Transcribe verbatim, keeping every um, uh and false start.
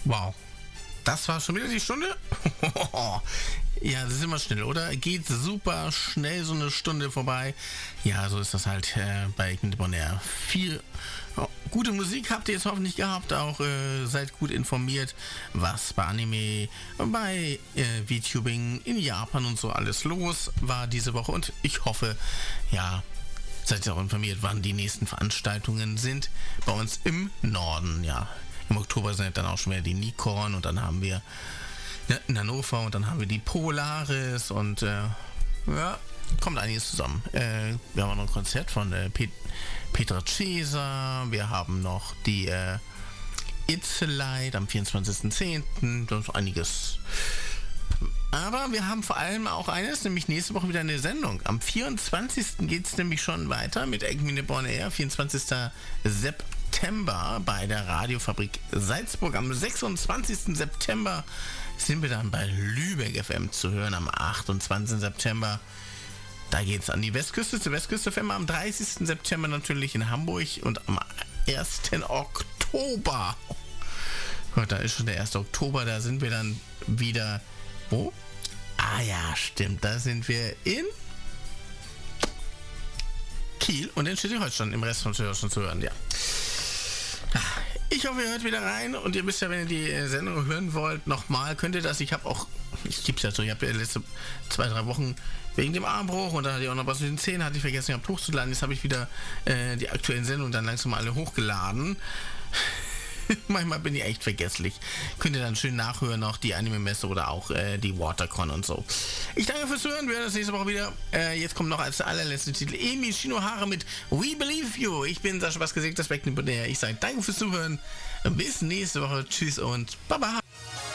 Wow. Das war schon wieder die Stunde? Ja, das ist immer schnell, oder? Geht super schnell so eine Stunde vorbei. Ja, so ist das halt äh, bei Ignited On Air. Viel oh, gute Musik habt ihr jetzt hoffentlich gehabt. Auch äh, seid gut informiert, was bei Anime, bei äh, VTubing in Japan und so alles los war diese Woche. Und ich hoffe, ja, seid ihr auch informiert, wann die nächsten Veranstaltungen sind. Bei uns im Norden, ja. Im Oktober sind dann auch schon wieder die Nikon und dann haben wir in Hannover und dann haben wir die Polaris und äh, ja, kommt einiges zusammen. Äh, wir haben auch noch ein Konzert von äh, Pet- Petra Cesa, wir haben noch die äh, It's a Light am vierundzwanzigsten zehnten Das ist einiges. Aber wir haben vor allem auch eines, nämlich nächste Woche wieder eine Sendung. Am vierundzwanzigsten geht es nämlich schon weiter mit Ignited On Air, vierundzwanzigsten September bei der Radiofabrik Salzburg. Am sechsundzwanzigsten September sind wir dann bei Lübeck F M zu hören. Am achtundzwanzigsten September, da geht es an die Westküste, zur Westküste F M. Am dreißigsten September natürlich in Hamburg und am ersten Oktober, oh, da ist schon der erste Oktober, da sind wir dann wieder, wo? Ah ja, stimmt, da sind wir in Kiel und in Schleswig-Holstein, im Rest von Schleswig-Holstein zu hören, ja. Ich hoffe, ihr hört wieder rein und ihr wisst ja, wenn ihr die Sendung hören wollt, nochmal könnt ihr das. Ich habe auch, ich gebe es ja so, ich habe ja letzte zwei, drei Wochen wegen dem Armbruch und dann hatte ich auch noch was mit den Zähnen, hatte ich vergessen, ich habe hochzuladen. Jetzt habe ich wieder äh, die aktuellen Sendungen dann langsam alle hochgeladen. Manchmal bin ich echt vergesslich. Könnt ihr dann schön nachhören, noch die Anime-Messe oder auch äh, die Watercon und so. Ich danke fürs Hören, wir hören das nächste Woche wieder. Äh, jetzt kommt noch als allerletzter Titel Emi Shinohara mit We Believe You. Ich bin Sascha Baske, das Ignited On Air. Ich sage danke fürs Zuhören. Bis nächste Woche. Tschüss und Baba.